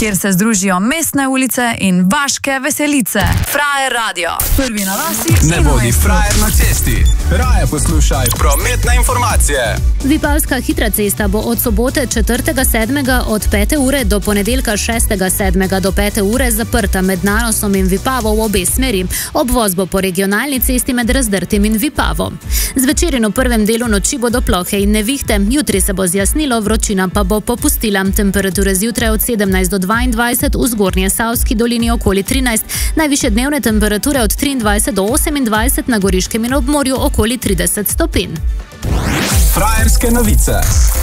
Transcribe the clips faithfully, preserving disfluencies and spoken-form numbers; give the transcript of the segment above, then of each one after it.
kjer se združijo mestne ulice in vaške veselice. Frajer radio. Prvi na vasi. Ne bodi frajer na cesti. Raje poslušaj prometne informacije. Vipavska hitra cesta bo od sobote četrtega sedmega od pete ure do ponedeljka šestega sedmega do pete ure zaprta med Nanosom in Vipavo v obe smeri. Obvoz bo po regionalni cesti med Razdrtim in Vipavo. Zvečer in v prvem delu noči bodo plohe in nevihte. Jutri se bo zjasnilo, vročina pa bo popustila. Temperature zjutraj od sedemnajst do dvaindvajset, v zgornje Savski dolini okoli trinajst, najvišje dnevne temperature od triindvajset do osemindvajset, na Goriškem in obmorju okoli trideset stopinj. Frajerske novice.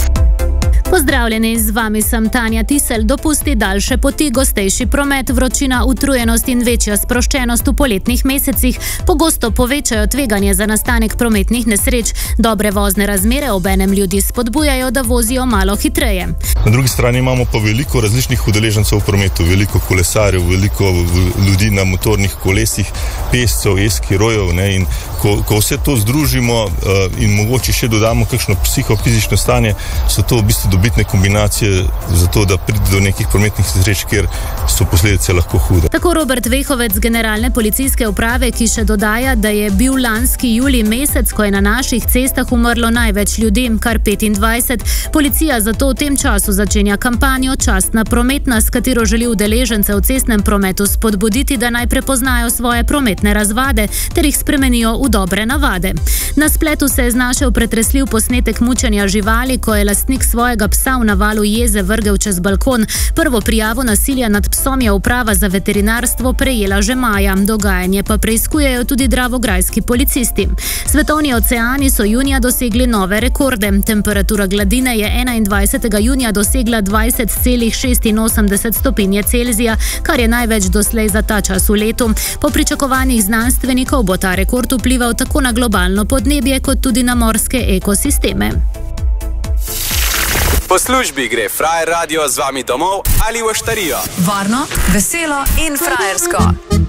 Pozdravljeni, z vami sem Tanja Tisel. Dopusti daljše poti, gostejši promet, vročina, utrujenost in večja sproščenost v poletnih mesecih pogosto povečajo tveganje za nastanek prometnih nesreč. Dobre vozne razmere obenem ljudi spodbujajo, da vozijo malo hitreje. Na drugi strani imamo pa veliko različnih udeležencev v prometu, veliko kolesarjev, veliko ljudi na motornih kolesih, pešcev, eskirojev, ne, in ko, ko vse to združimo uh, in mogoče še dodamo kakšno psihofizično stanje, so to v bistvu bitne kombinacije za to, da pride do nekih prometnih nesreč, kjer so posledice lahko hude. Tako Robert Vehovec z Generalne policijske uprave, ki še dodaja, da je bil lanski julij mesec, ko je na naših cestah umrlo največ ljudi, kar petindvajset. Policija zato v tem času začenja kampanjo Častna prometna, s katero želi udeležence v cestnem prometu spodbuditi, da naj prepoznajo svoje prometne razvade ter jih spremenijo v dobre navade. Na spletu se je znašel pretresljiv posnetek mučenja živali, ko je lastnik svojega psa v navalu jeze vrgel čez balkon. Prvo prijavo nasilja nad psom je uprava za veterinarstvo prejela že maja. Dogajanje pa preiskujejo tudi dravograjski policisti. Svetovni oceani so junija dosegli nove rekorde. Temperatura gladine je enaindvajsetega junija dosegla dvajset celih šestinosemdeset stopinje Celzija, kar je največ doslej za ta čas v letu. Po pričakovanjih znanstvenikov bo ta rekord vplival tako na globalno podnebje kot tudi na morske ekosisteme. Po službi gre Frajer radio z vami domov ali v oštarijo. Varno, veselo in frajersko.